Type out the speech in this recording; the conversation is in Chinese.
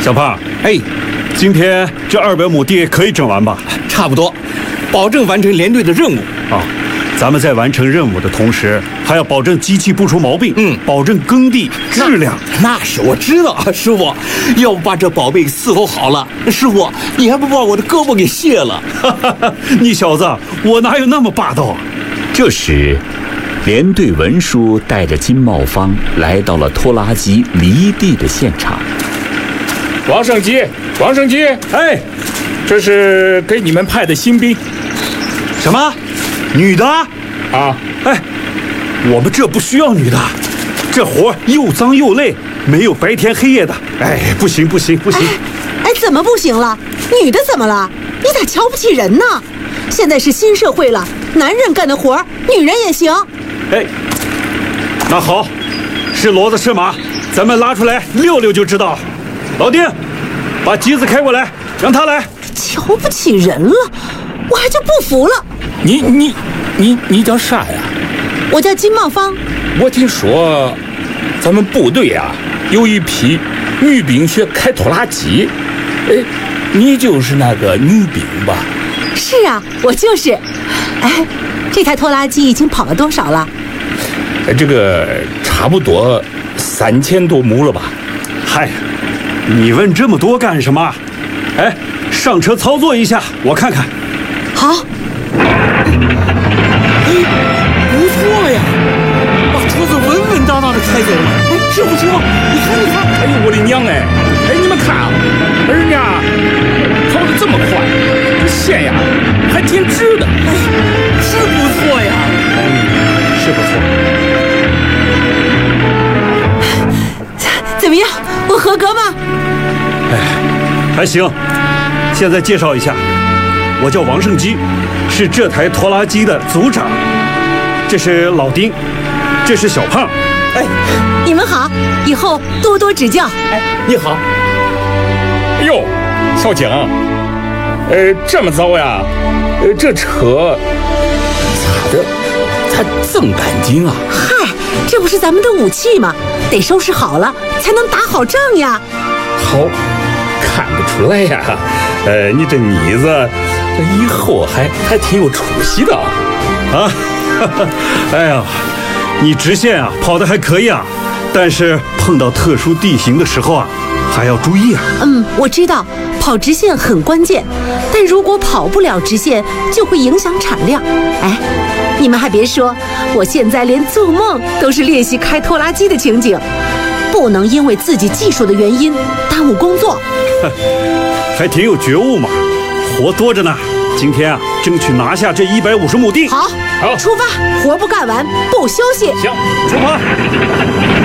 小胖， 哎， 今天这200亩地可以整完吧？ 差不多，保证完成连队的任务。 啊，咱们在完成任务的同时，还要保证机器不出毛病，保证耕地质量。 那是我知道，师傅，要不把这宝贝伺候好了，师傅你还不把我的胳膊给卸了？ 你小子，我哪有那么霸道啊？ 这时，连队文书带着金茂芳来到了拖拉机离地的现场。 王胜基， 哎， 这是给你们派的新兵。 什么？女的？ 啊？ 哎，我们这不需要女的，这活又脏又累，没有白天黑夜的。哎，不行！ 哎，怎么不行了？女的怎么了？你咋瞧不起人呢？现在是新社会了，男人干的活女人也行。 哎，那好，是骡子是马，咱们拉出来溜溜就知道。老丁，把机子开过来，让他来。 瞧不起人了，我还就不服了。 你叫啥呀？ 我叫金茂芳。 我听说咱们部队啊有一批女兵学开拖拉机，哎，你就是那个女兵吧？ 是啊，我就是。哎，这台拖拉机已经跑了多少了？ 这个差不多3000多亩了吧？ 嗨，你问这么多干什么？哎，上车操作一下，我看看。 好。 哎，不错呀，把车子稳稳当当的开走了。哎，师傅，你看， 哎呦我的娘哎！哎，你们看啊，人家跑得这么快，这线呀还挺直的。 哎，是不错呀。 是不错。 怎么样？我合格吗？ 哎，还行。现在介绍一下，我叫王胜基，是这台拖拉机的组长。这是老丁，这是小胖。 哎， 你们好，以后多多指教。 哎，你好。 哎呦，小景，这么早呀？这车擦的才这么干净啊！ 嗨，这不是咱们的武器吗？得收拾好了才能打好仗呀。 好，看不出来呀。你这妮子以后还挺有出息的啊！ 哎呀，你直线啊跑得还可以啊，但是碰到特殊地形的时候啊，还要注意啊。 我知道跑直线很关键，但如果跑不了直线，就会影响产量。哎，你们还别说，我现在连做梦都是练习开拖拉机的情景，不能因为自己技术的原因耽误工作。 还挺有觉悟嘛，活多着呢。今天啊，争取拿下这150亩地。 好，出发，活不干完不休息。 行，出发。